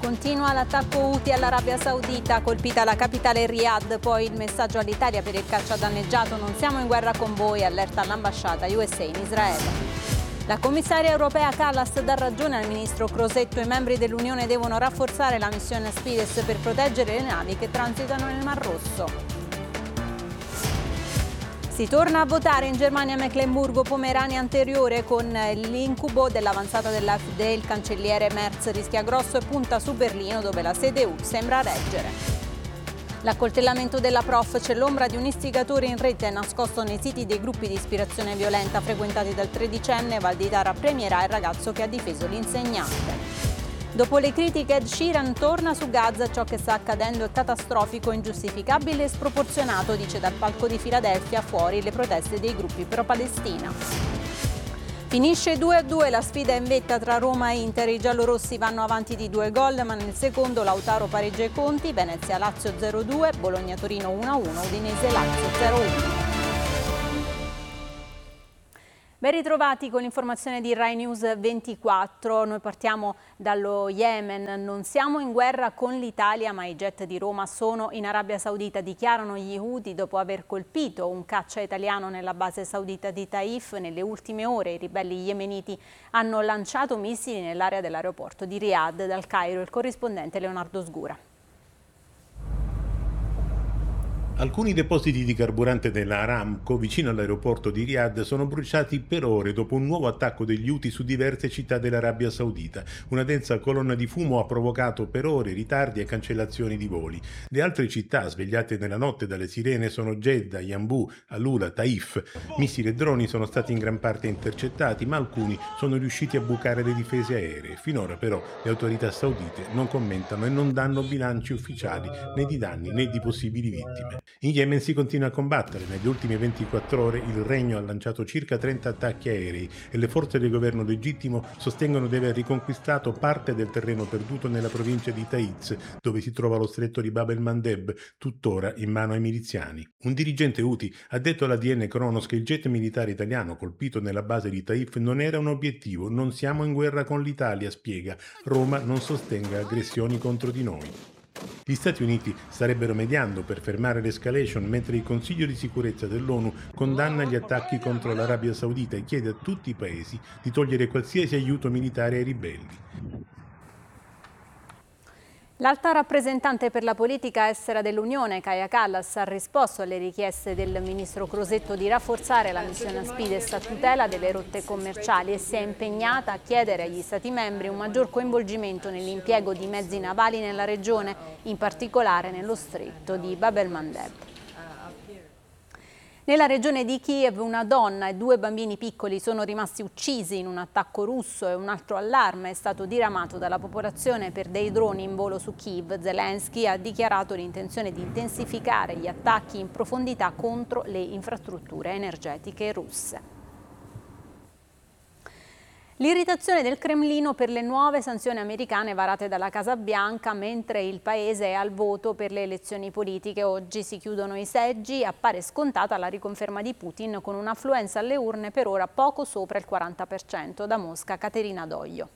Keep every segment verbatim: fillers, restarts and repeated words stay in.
Continua l'attacco Houthi all'Arabia Saudita, colpita la capitale Riyadh, poi il messaggio all'Italia per il cacciadanneggiato: non siamo in guerra con voi, allerta l'ambasciata U S A in Israele. La commissaria europea Kallas dà ragione al ministro Crosetto: i membri dell'Unione devono rafforzare la missione Aspides per proteggere le navi che transitano nel Mar Rosso. Si torna a votare in Germania Mecklenburgo-Pomerania anteriore, con l'incubo dell'avanzata dell'A F D. Il cancelliere Merz rischia grosso e punta su Berlino, dove la C D U sembra reggere. L'accoltellamento della prof: c'è l'ombra di un istigatore in rete nascosto nei siti dei gruppi di ispirazione violenta frequentati dal tredicenne. Valditara premierà il ragazzo che ha difeso l'insegnante. Dopo le critiche, Ed Sheeran torna su Gaza: ciò che sta accadendo è catastrofico, ingiustificabile e sproporzionato, dice dal palco di Filadelfia, fuori le proteste dei gruppi pro-Palestina. Finisce due a due la sfida in vetta tra Roma e Inter. I giallorossi vanno avanti di due gol, ma nel secondo Lautaro pareggia i conti. Venezia-Lazio zero a due, Bologna-Torino uno a uno, Udinese-Lazio zero a uno. Ben ritrovati con l'informazione di Rai News ventiquattro. Noi partiamo dallo Yemen. Non siamo in guerra con l'Italia, ma i jet di Roma sono in Arabia Saudita, dichiarano gli Houthi dopo aver colpito un caccia italiano nella base saudita di Taif. Nelle ultime ore i ribelli yemeniti hanno lanciato missili nell'area dell'aeroporto di Riyadh. Dal Cairo il corrispondente Leonardo Sgura. Alcuni depositi di carburante della Aramco vicino all'aeroporto di Riyadh sono bruciati per ore dopo un nuovo attacco degli Houthi su diverse città dell'Arabia Saudita. Una densa colonna di fumo ha provocato per ore ritardi e cancellazioni di voli. Le altre città svegliate nella notte dalle sirene sono Jeddah, Yanbu, Alula, Taif. Missili e droni sono stati in gran parte intercettati, ma alcuni sono riusciti a bucare le difese aeree. Finora però le autorità saudite non commentano e non danno bilanci ufficiali né di danni né di possibili vittime. In Yemen si continua a combattere. Negli ultimi ventiquattro ore il regno ha lanciato circa trenta attacchi aerei e le forze del governo legittimo sostengono di aver riconquistato parte del terreno perduto nella provincia di Taiz, dove si trova lo stretto di Bab el-Mandeb, tuttora in mano ai miliziani. Un dirigente Houthi ha detto alla D N Kronos che il jet militare italiano colpito nella base di Taif non era un obiettivo. Non siamo in guerra con l'Italia, spiega. Roma non sostenga aggressioni contro di noi. Gli Stati Uniti starebbero mediando per fermare l'escalation, mentre il Consiglio di sicurezza dell'ONU condanna gli attacchi contro l'Arabia Saudita e chiede a tutti i paesi di togliere qualsiasi aiuto militare ai ribelli. L'alta rappresentante per la politica estera dell'Unione, Kaja Kallas, ha risposto alle richieste del ministro Crosetto di rafforzare la missione Aspides a tutela delle rotte commerciali e si è impegnata a chiedere agli Stati membri un maggior coinvolgimento nell'impiego di mezzi navali nella regione, in particolare nello stretto di Bab el-Mandeb. Nella regione di Kiev una donna e due bambini piccoli sono rimasti uccisi in un attacco russo e un altro allarme è stato diramato dalla popolazione per dei droni in volo su Kiev. Zelensky ha dichiarato l'intenzione di intensificare gli attacchi in profondità contro le infrastrutture energetiche russe. L'irritazione del Cremlino per le nuove sanzioni americane varate dalla Casa Bianca mentre il paese è al voto per le elezioni politiche. Oggi si chiudono i seggi, appare scontata la riconferma di Putin con un'affluenza alle urne per ora poco sopra il quaranta per cento. Da Mosca, Caterina Doglio.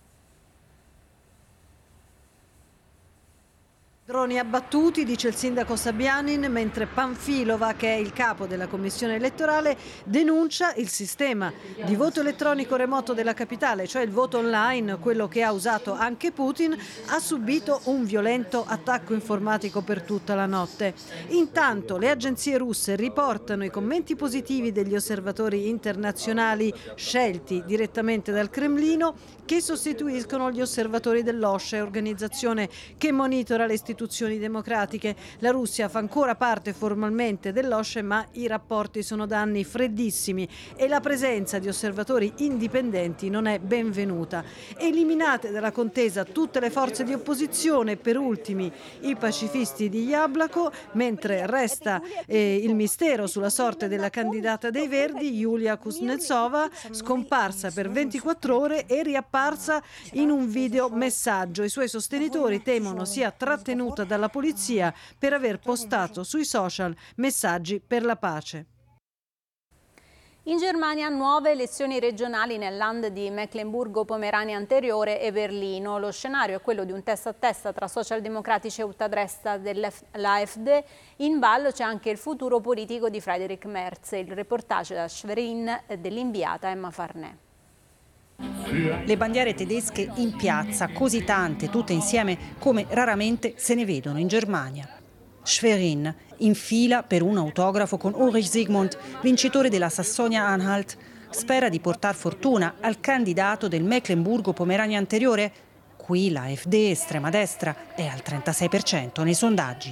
Droni abbattuti, dice il sindaco Sabianin, mentre Panfilova, che è il capo della commissione elettorale, denuncia il sistema di voto elettronico remoto della capitale, cioè il voto online, quello che ha usato anche Putin, ha subito un violento attacco informatico per tutta la notte. Intanto le agenzie russe riportano i commenti positivi degli osservatori internazionali scelti direttamente dal Cremlino, che sostituiscono gli osservatori dell'O S C E, organizzazione che monitora le istituzioni democratiche. La Russia fa ancora parte formalmente dell'O S C E, ma i rapporti sono da anni freddissimi e la presenza di osservatori indipendenti non è benvenuta. Eliminate dalla contesa tutte le forze di opposizione, per ultimi i pacifisti di Jablako, mentre resta eh, il mistero sulla sorte della candidata dei Verdi, Yulia Kuznetsova, scomparsa per ventiquattro ore e riapparsa in un video messaggio. I suoi sostenitori temono sia trattenuta dalla polizia per aver postato sui social messaggi per la pace. In Germania nuove elezioni regionali nel Land di Mecklenburgo-Pomerania Anteriore e Berlino. Lo scenario è quello di un testa a testa tra socialdemocratici e ultradestra dell'A F D. In ballo c'è anche il futuro politico di Friedrich Merz. Il reportage da Schwerin dell'inviata Emma Farnè. Le bandiere tedesche in piazza, così tante, tutte insieme, come raramente se ne vedono in Germania. Schwerin, in fila per un autografo con Ulrich Zygmunt, vincitore della Sassonia-Anhalt, spera di portar fortuna al candidato del Mecklenburgo-Pomerania Anteriore. Qui la A F D, estrema destra, è al trentasei per cento nei sondaggi.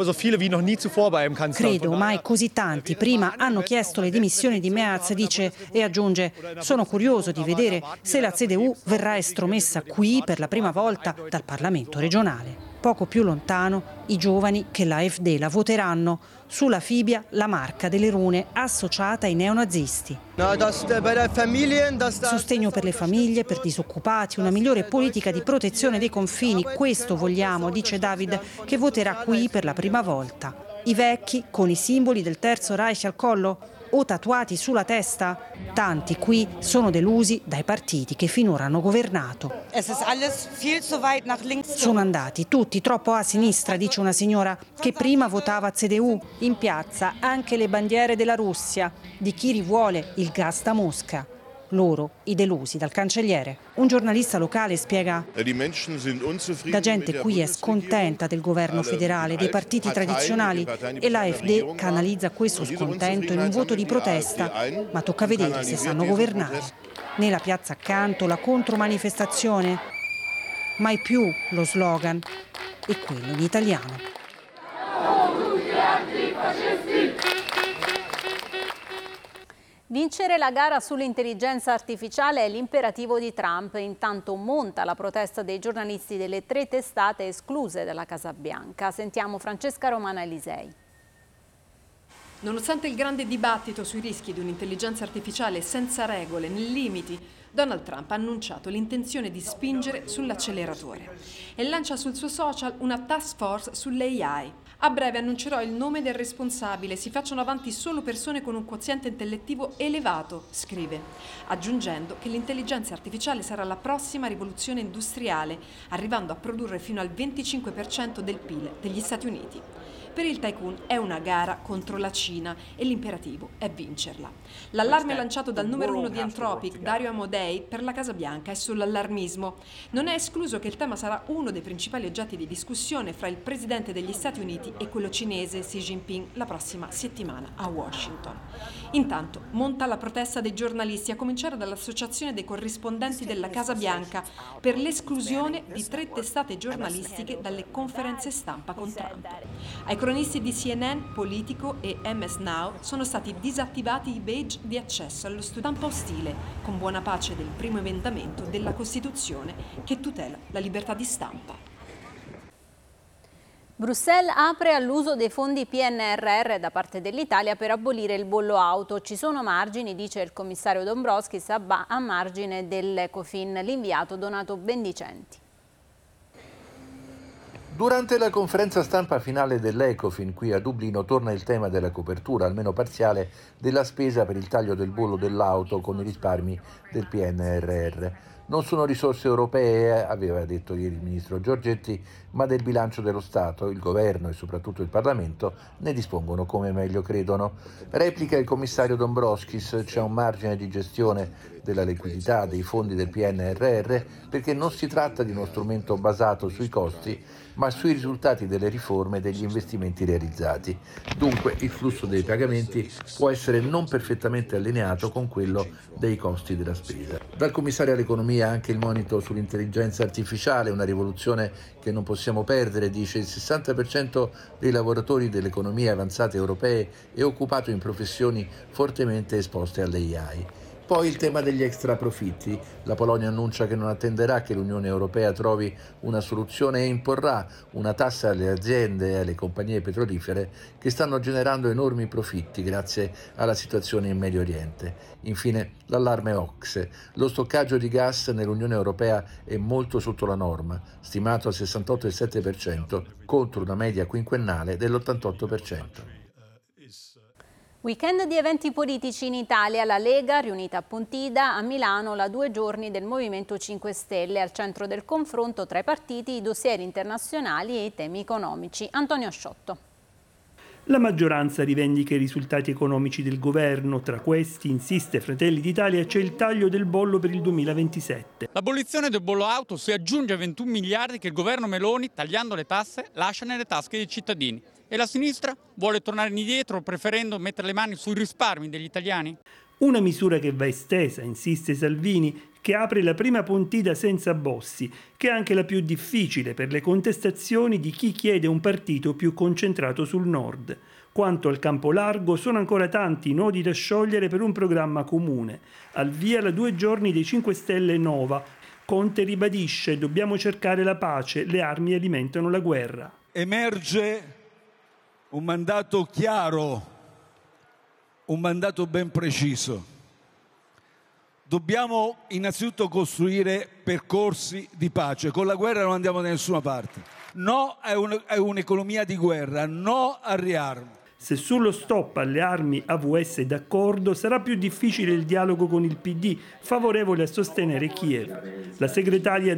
Credo mai così tanti prima hanno chiesto le dimissioni di Merz, dice, e aggiunge: sono curioso di vedere se la C D U verrà estromessa qui per la prima volta dal Parlamento regionale. Poco più lontano, i giovani che la A F D la voteranno. Sulla fibbia la marca delle rune associata ai neonazisti. Sostegno per le famiglie, per disoccupati, una migliore politica di protezione dei confini. Questo vogliamo, dice David, che voterà qui per la prima volta. I vecchi, con i simboli del Terzo Reich al collo o tatuati sulla testa? Tanti qui sono delusi dai partiti che finora hanno governato. Sono andati tutti troppo a sinistra, dice una signora che prima votava C D U. In piazza anche le bandiere della Russia, di chi rivuole il gas da Mosca. Loro, i delusi dal cancelliere. Un giornalista locale spiega: la gente qui è scontenta del governo federale, dei partiti tradizionali, e l'A F D canalizza questo scontento in un voto di protesta, ma tocca vedere se sanno governare. Nella piazza accanto la contromanifestazione, mai più lo slogan, e quello in italiano. Vincere la gara sull'intelligenza artificiale è l'imperativo di Trump. Intanto monta la protesta dei giornalisti delle tre testate escluse dalla Casa Bianca. Sentiamo Francesca Romana Elisei. Nonostante il grande dibattito sui rischi di un'intelligenza artificiale senza regole, né limiti, Donald Trump ha annunciato l'intenzione di spingere sull'acceleratore e lancia sul suo social una task force sull'A I. A breve annuncerò il nome del responsabile, si facciano avanti solo persone con un quoziente intellettivo elevato, scrive, aggiungendo che l'intelligenza artificiale sarà la prossima rivoluzione industriale, arrivando a produrre fino al venticinque per cento del P I L degli Stati Uniti. Per il tycoon è una gara contro la Cina e l'imperativo è vincerla. L'allarme lanciato dal numero uno di Anthropic, Dario Amodei, per la Casa Bianca è sull'allarmismo. Non è escluso che il tema sarà uno dei principali oggetti di discussione fra il presidente degli Stati Uniti e quello cinese Xi Jinping la prossima settimana a Washington. Intanto monta la protesta dei giornalisti, a cominciare dall'Associazione dei corrispondenti della Casa Bianca, per l'esclusione di tre testate giornalistiche dalle conferenze stampa con Trump. Ai cronisti di C N N, Politico e M S Now sono stati disattivati i badge di accesso allo stampa ostile, con buona pace del primo emendamento della Costituzione che tutela la libertà di stampa. Bruxelles apre all'uso dei fondi P N R R da parte dell'Italia per abolire il bollo auto. Ci sono margini, dice il commissario Dombrovskis, a, a margine dell'Ecofin. L'inviato Donato Bendicenti. Durante la conferenza stampa finale dell'Ecofin qui a Dublino torna il tema della copertura, almeno parziale, della spesa per il taglio del bollo dell'auto con i risparmi del P N R R. Non sono risorse europee, aveva detto ieri il ministro Giorgetti, ma del bilancio dello Stato. Il governo e soprattutto il Parlamento ne dispongono come meglio credono. Replica il commissario Dombrovskis: c'è un margine di gestione della liquidità dei fondi del P N R R perché non si tratta di uno strumento basato sui costi, ma sui risultati delle riforme e degli investimenti realizzati. Dunque il flusso dei pagamenti può essere non perfettamente allineato con quello dei costi della spesa. Dal commissario all'economia anche il monito sull'intelligenza artificiale, una rivoluzione che non possiamo perdere, dice. Il sessanta per cento dei lavoratori delle economie avanzate europee è occupato in professioni fortemente esposte all'A I. Poi il tema degli extra profitti. La Polonia annuncia che non attenderà che l'Unione Europea trovi una soluzione e imporrà una tassa alle aziende e alle compagnie petrolifere che stanno generando enormi profitti grazie alla situazione in Medio Oriente. Infine l'allarme O C S E. Lo stoccaggio di gas nell'Unione Europea è molto sotto la norma, stimato al sessantotto virgola sette per cento contro una media quinquennale dell'ottantotto per cento. Weekend di eventi politici in Italia, la Lega riunita a Pontida, a Milano la due giorni del Movimento cinque Stelle, al centro del confronto tra i partiti, i dossier internazionali e i temi economici. Antonio Sciotto. La maggioranza rivendica i risultati economici del governo, tra questi, insiste Fratelli d'Italia, c'è il taglio del bollo per il duemilaventisette. L'abolizione del bollo auto si aggiunge ai ventuno miliardi che il governo Meloni, tagliando le tasse, lascia nelle tasche dei cittadini. E la sinistra vuole tornare indietro preferendo mettere le mani sui risparmi degli italiani? Una misura che va estesa, insiste Salvini, che apre la prima Pontida senza Bossi, che è anche la più difficile per le contestazioni di chi chiede un partito più concentrato sul nord. Quanto al campo largo, sono ancora tanti i nodi da sciogliere per un programma comune. Al via la due giorni dei cinque Stelle Nova. Conte ribadisce: dobbiamo cercare la pace, le armi alimentano la guerra. Emerge un mandato chiaro, un mandato ben preciso. Dobbiamo innanzitutto costruire percorsi di pace. Con la guerra non andiamo da nessuna parte. No a un'economia di guerra, no al riarmo. Se sullo stop alle armi A V S d'accordo, sarà più difficile il dialogo con il P D, favorevole a sostenere Kiev. La segretaria